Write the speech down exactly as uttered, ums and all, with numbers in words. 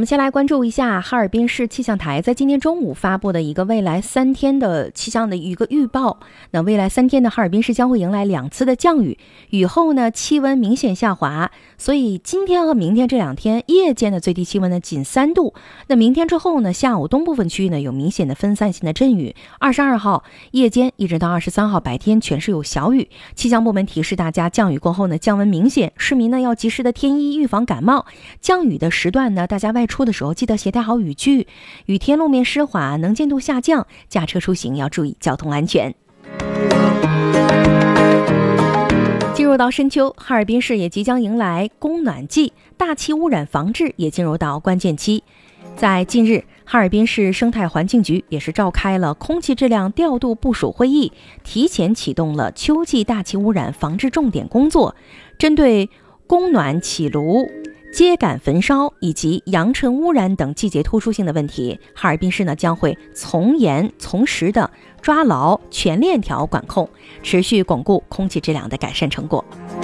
们先来关注一下哈尔滨市气象台在今天中午发布的一个未来三天的气象的一个预报。那未来三天呢，哈尔滨市将会迎来两次的降雨，雨后呢气温明显下滑，所以今天和明天这两天夜间的最低气温呢仅三度。那明天之后呢，下午东部分区域呢有明显的分散性的阵雨。二十二号夜间一直到二十三号白天全是有小雨。气象部门提示大家，降雨过后呢降温明显，市民呢要及时的添衣预防感冒。降雨的时段呢，大家外出的时候记得携带好雨具。雨天路面湿滑，能见度下降，驾车出行要注意交通安全。进入到深秋，哈尔滨市也即将迎来供暖季，大气污染防治也进入到关键期。在近日，哈尔滨市生态环境局也是召开了空气质量调度部署会议，提前启动了秋季大气污染防治重点工作。针对供暖起炉、秸秆焚烧以及扬尘污染等季节突出性的问题，哈尔滨市呢将会从严从实的抓牢全链条管控，持续巩固空气质量的改善成果。